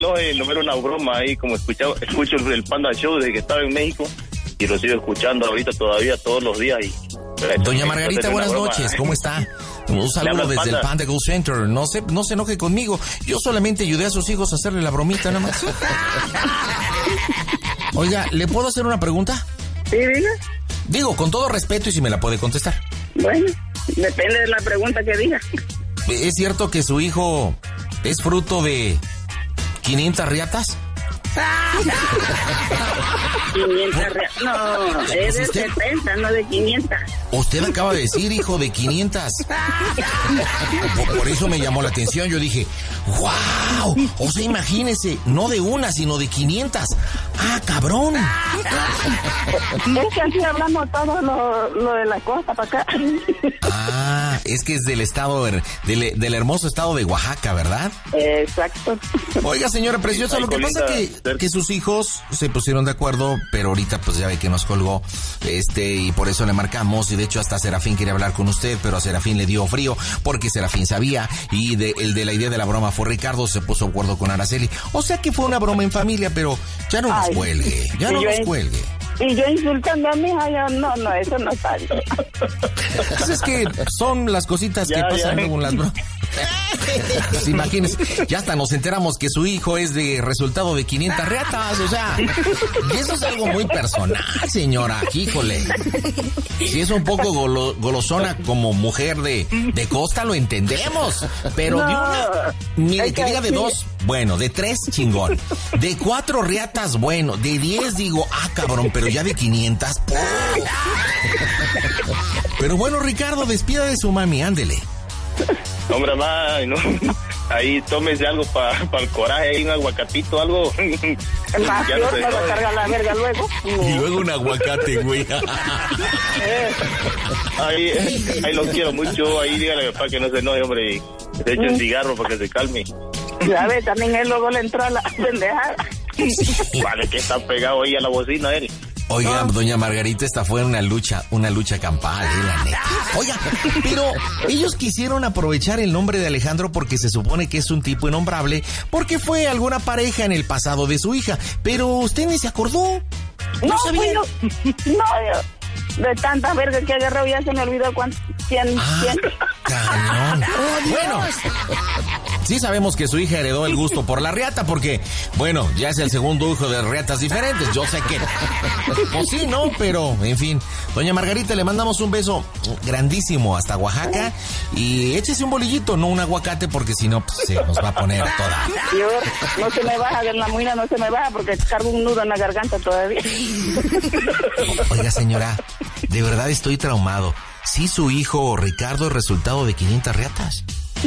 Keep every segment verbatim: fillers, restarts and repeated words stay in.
No, eh, no era una broma ahí, como escuchaba, escucho el, el Panda Show desde que estaba en México y lo sigo escuchando ahorita todavía todos los días. Y Doña Margarita, buenas noches, ¿cómo está? Un saludo desde el Panda Go Center. No se, no se enoje conmigo. Yo solamente ayudé a sus hijos a hacerle la bromita, nada más. Oiga, ¿le puedo hacer una pregunta? Sí, diga. Digo, con todo respeto y si me la puede contestar. Bueno, depende de la pregunta que diga. ¿Es cierto que su hijo es fruto de quinientas riatas? quinientas riatas. No, es de ¿Usted? setenta, no de quinientas. Usted acaba de decir, hijo, de quinientas. Por, por eso me llamó la atención. Yo dije, ¡wow! O sea, imagínese, no de una, sino de quinientas. ¡Ah, cabrón! Es que aquí hablamos todo lo, lo de la costa para acá. Ah, es que es del estado, del, del hermoso estado de Oaxaca, ¿verdad? Exacto. Oiga, señora preciosa, lo que pasa es que, que sus hijos se pusieron de acuerdo, pero ahorita pues ya ve que nos colgó, este, y por eso le marcamos, y de hecho hasta Serafín quería hablar con usted, pero a Serafín le dio frío, porque Serafín sabía, y de, el de la idea de la broma fue Ricardo, se puso de acuerdo con Araceli. O sea que fue una broma en familia, pero ya no nos Ay, cuelgue, ya no nos cuelgue. Y yo insultando a mi hija, yo, no, no, eso no sale. Pues es que son las cositas ya, que pasan luego en las bromas. Pues imagínense, ya hasta nos enteramos que su hijo es de resultado de quinientas riatas, o sea, y eso es algo muy personal, señora, híjole. Si es un poco golo, golosona como mujer de, de costa, lo entendemos, pero no, de una, mire, que diga de dos, bueno, de tres, chingón, de cuatro riatas, bueno, de diez digo, ah, cabrón, pero ya de quinientas, ¡pum! Pero bueno, Ricardo, despida de su mami, ándele. Hombre, más, no. Ahí tómese algo para pa el coraje, ahí un aguacatito, algo. Más ya peor, no me va a cargar la verga luego. Y luego un aguacate, güey. ahí, ahí lo quiero mucho, ahí dígale para que no se enoje, hombre, y se eche un cigarro para que se calme. Ya ve, también él luego le entró a la pendejada. Vale, que está pegado ahí a la bocina él. Oiga, doña Margarita, esta fue una lucha, una lucha campal, ¿eh? La neta. Oiga, pero ellos quisieron aprovechar el nombre de Alejandro porque se supone que es un tipo innombrable, porque fue alguna pareja en el pasado de su hija, pero usted ni se acordó. No, no sabía. Yo, no, yo, de tanta verga que agarró ya se me olvidó cuánto, quién, ah, quién. Cañón. Oh, bueno, sí sabemos que su hija heredó el gusto por la riata porque, bueno, ya es el segundo hijo de riatas diferentes. Yo sé que, pues sí, ¿no? Pero, en fin, doña Margarita, le mandamos un beso grandísimo hasta Oaxaca y échese un bolillito, no un aguacate, porque si no, pues, se nos va a poner toda. Yo, no se me baja de la muina, no se me baja porque cargo un nudo en la garganta todavía. Oiga, señora, de verdad estoy traumado. Sí, su hijo Ricardo es resultado de quinientas riatas.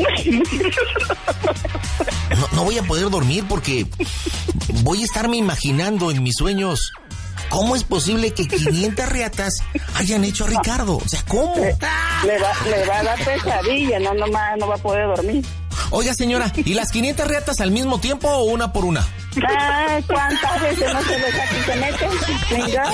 No, no voy a poder dormir porque voy a estarme imaginando en mis sueños cómo es posible que quinientas riatas hayan hecho a Ricardo. O sea, ¿cómo? Le, le, va, le va a dar pesadilla, no, no, no va a poder dormir. Oiga, señora, ¿y las quinientas riatas al mismo tiempo o una por una? Ah, ¿cuántas veces no se les aquí se meten? Venga.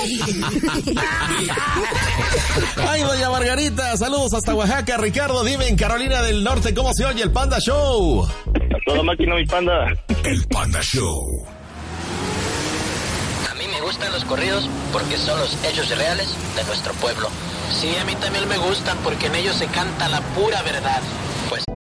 Ay, doña Margarita, saludos hasta Oaxaca. Ricardo, dime en Carolina del Norte, ¿cómo se oye el Panda Show? A toda máquina, mi panda. El Panda Show. A mí me gustan los corridos porque son los hechos reales de nuestro pueblo. Sí, a mí también me gustan porque en ellos se canta la pura verdad.